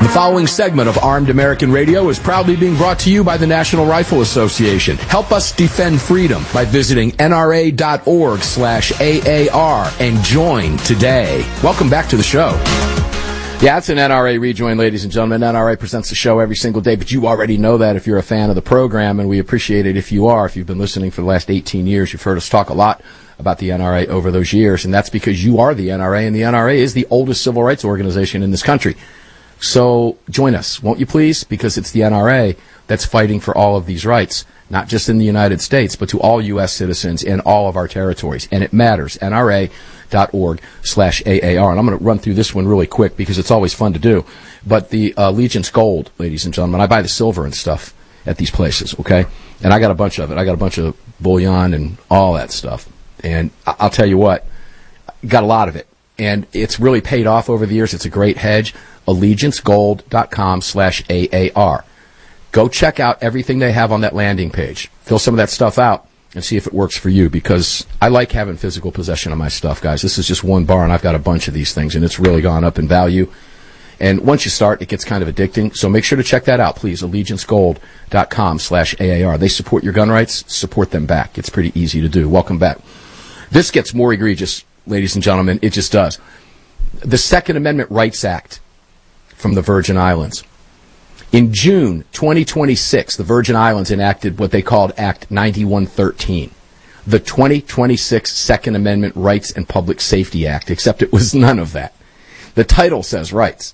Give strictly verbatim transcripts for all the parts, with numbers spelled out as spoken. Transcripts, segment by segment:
The following segment of Armed American Radio is proudly being brought to you by the National Rifle Association. Help us defend freedom by visiting nra.org slash AAR and join today. Welcome back to the show. Yeah, it's an N R A rejoin, ladies and gentlemen. N R A presents the show every single day, but you already know that if you're a fan of the program, and we appreciate it if you are. If you've been listening for the last eighteen years, you've heard us talk a lot about the N R A over those years, and that's because you are the N R A, and the N R A is the oldest civil rights organization in this country. So join us, won't you please? Because it's the N R A that's fighting for all of these rights, not just in the United States, but to all U S citizens in all of our territories. And it matters. N R A dot org slash A A R. And I'm going to run through this one really quick because it's always fun to do. But the uh, Allegiance Gold, ladies and gentlemen, I buy the silver and stuff at these places, okay? And I got a bunch of it. I got a bunch of bullion and all that stuff. And I- I'll tell you what, got a lot of it. And it's really paid off over the years. It's a great hedge. allegiance gold dot com slash A A R. Go check out everything they have on that landing page. Fill some of that stuff out and see if it works for you, because I like having physical possession of my stuff, guys. This is just one bar, and I've got a bunch of these things, and it's really gone up in value. And once you start, it gets kind of addicting. So make sure to check that out, please, allegiance gold dot com slash A A R. They support your gun rights. Support them back. It's pretty easy to do. Welcome back. This gets more egregious, ladies and gentlemen. It just does. The Second Amendment Rights Act from the Virgin Islands. In June twenty twenty-six, the Virgin Islands enacted what they called Act ninety-one thirteen, the twenty twenty-six Second Amendment Rights and Public Safety Act, except it was none of that. The title says rights.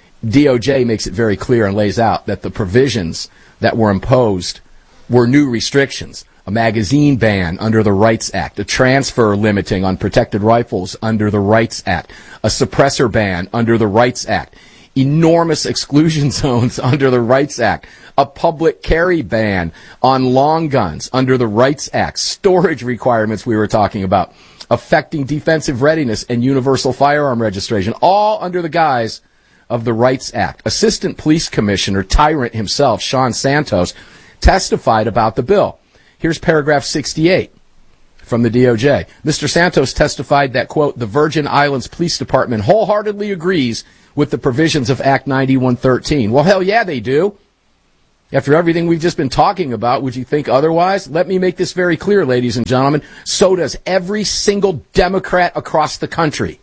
D O J makes it very clear and lays out that the provisions that were imposed were new restrictions. A magazine ban under the Rights Act, a transfer limiting on protected rifles under the Rights Act, a suppressor ban under the Rights Act, enormous exclusion zones under the Rights Act, a public carry ban on long guns under the Rights Act, storage requirements we were talking about, affecting defensive readiness and universal firearm registration, all under the guise of the Rights Act. Assistant Police Commissioner Tyrant himself, Sean Santos, testified about the bill. Here's paragraph sixty-eight from the D O J. Mister Santos testified that, quote, the Virgin Islands Police Department wholeheartedly agrees with the provisions of Act ninety-one thirteen. Well, hell yeah, they do. After everything we've just been talking about, would you think otherwise? Let me make this very clear, ladies and gentlemen. So does every single Democrat across the country.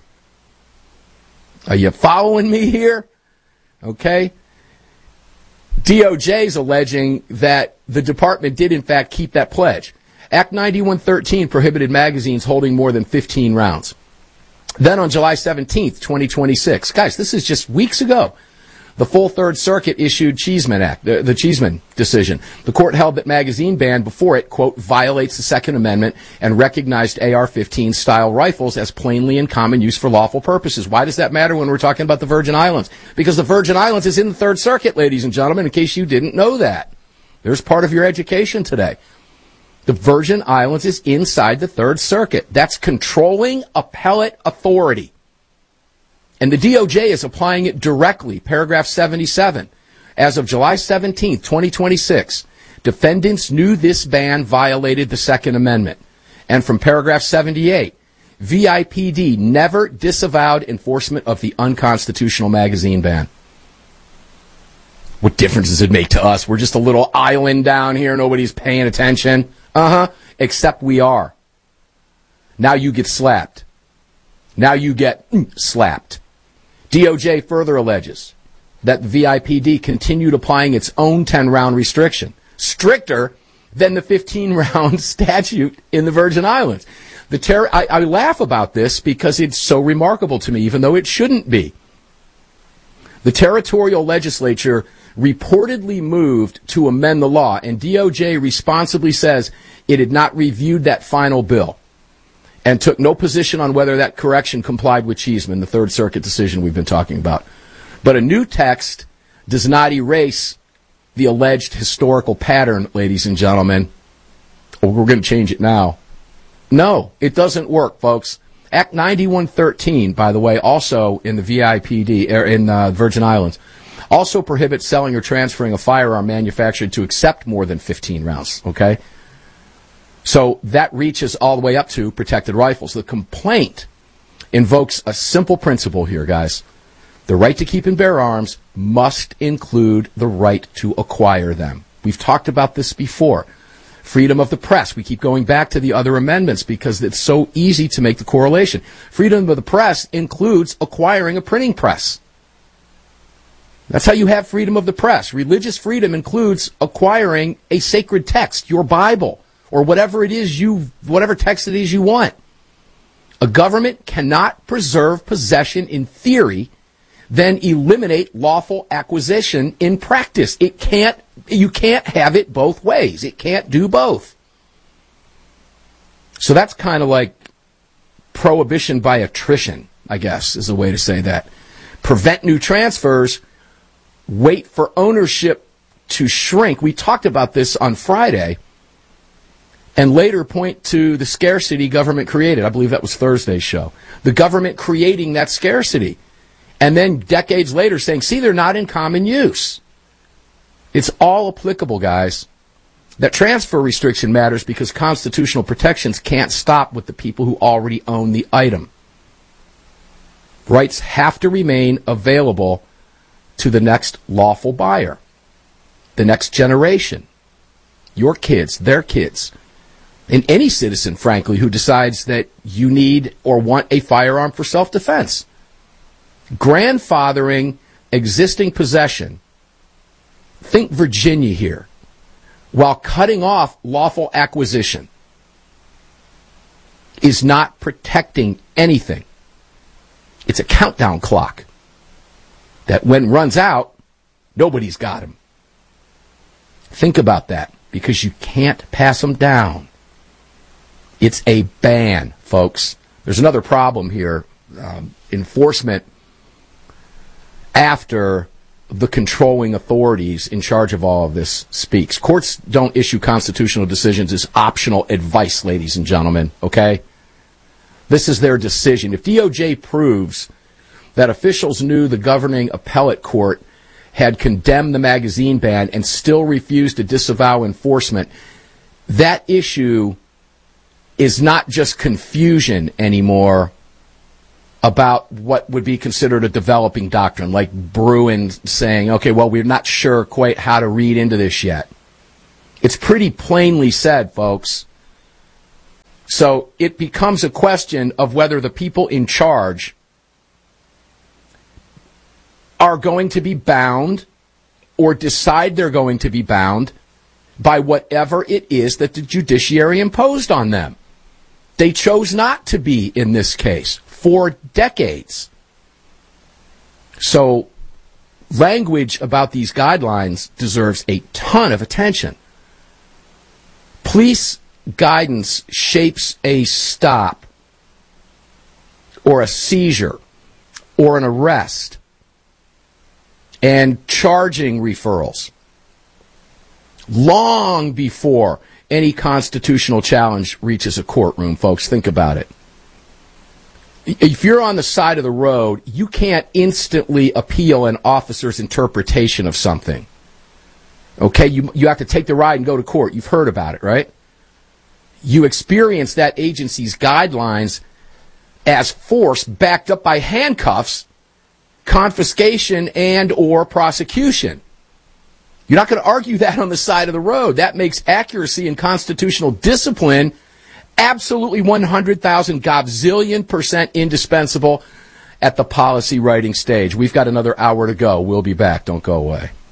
Are you following me here? Okay. D O J is alleging that the department did, in fact, keep that pledge. Act ninety-one thirteen prohibited magazines holding more than fifteen rounds. Then on July seventeenth, twenty twenty-six, guys, this is just weeks ago, the full Third Circuit issued Cheeseman Act, the, the Cheeseman decision. The court held that magazine ban before it, quote, violates the Second Amendment and recognized A R fifteen style rifles as plainly in common use for lawful purposes. Why does that matter when we're talking about the Virgin Islands? Because the Virgin Islands is in the Third Circuit, ladies and gentlemen, in case you didn't know that. There's part of your education today. The Virgin Islands is inside the Third Circuit. That's controlling appellate authority. And the D O J is applying it directly. Paragraph seventy-seven. As of July seventeenth, twenty twenty-six, defendants knew this ban violated the Second Amendment. And from paragraph seventy-eight, V I P D never disavowed enforcement of the unconstitutional magazine ban. What difference does it make to us? We're just a little island down here. Nobody's paying attention. Uh-huh. Except we are. Now you get slapped. Now you get mm, slapped. D O J further alleges that the V I P D continued applying its own ten-round restriction, stricter than the fifteen-round statute in the Virgin Islands. The ter- I, I laugh about this because it's so remarkable to me, even though it shouldn't be. The territorial legislature reportedly moved to amend the law, and D O J responsibly says it had not reviewed that final bill and took no position on whether that correction complied with Cheeseman, the Third Circuit decision we've been talking about. But a new text does not erase the alleged historical pattern, ladies and gentlemen. Oh, we're going to change it now. No, it doesn't work, folks. Act ninety-one thirteen, by the way, also in the V I P D, er, in uh, Virgin Islands, also prohibits selling or transferring a firearm manufactured to accept more than fifteen rounds, okay? So that reaches all the way up to protected rifles. The complaint invokes a simple principle here, guys. The right to keep and bear arms must include the right to acquire them. We've talked about this before. Freedom of the press. We keep going back to the other amendments because it's so easy to make the correlation. Freedom of the press includes acquiring a printing press. That's how you have freedom of the press. Religious freedom includes acquiring a sacred text, your Bible, or whatever it is you, whatever text it is you want. A government cannot preserve possession in theory, then eliminate lawful acquisition in practice. It can't, you can't have it both ways. It can't do both. So that's kind of like prohibition by attrition, I guess, is a way to say that. Prevent new transfers, wait for ownership to shrink. We talked about this on Friday, and later point to the scarcity government created. I believe that was Thursday's show. The government creating that scarcity. And then decades later saying, see, they're not in common use. It's all applicable, guys. That transfer restriction matters because constitutional protections can't stop with the people who already own the item. Rights have to remain available to the next lawful buyer, the next generation, your kids, their kids, and any citizen, frankly, who decides that you need or want a firearm for self-defense. Grandfathering existing possession, think Virginia here, while cutting off lawful acquisition, is not protecting anything. It's a countdown clock that when runs out, nobody's got them. Think about that, because you can't pass them down. It's a ban, folks. There's another problem here. Um, enforcement after the controlling authorities in charge of all of this speaks. Courts don't issue constitutional decisions as optional advice, ladies and gentlemen, okay? This is their decision. If D O J proves that officials knew the governing appellate court had condemned the magazine ban and still refused to disavow enforcement, that issue is not just confusion anymore about what would be considered a developing doctrine, like Bruin saying, okay, well, we're not sure quite how to read into this yet. It's pretty plainly said, folks. So it becomes a question of whether the people in charge are going to be bound or decide they're going to be bound by whatever it is that the judiciary imposed on them. They chose not to be in this case for decades. So language about these guidelines deserves a ton of attention. Police guidance shapes a stop or a seizure or an arrest and charging referrals long before any constitutional challenge reaches a courtroom, folks. Think about it. If you're on the side of the road, you can't instantly appeal an officer's interpretation of something. Okay, you you have to take the ride and go to court. You've heard about it, right? You experience that agency's guidelines as force backed up by handcuffs, confiscation, and or prosecution. You're not going to argue that on the side of the road. That makes accuracy and constitutional discipline absolutely one hundred thousand gazillion percent indispensable at the policy writing stage. We've got another hour to go. We'll be back. Don't go away.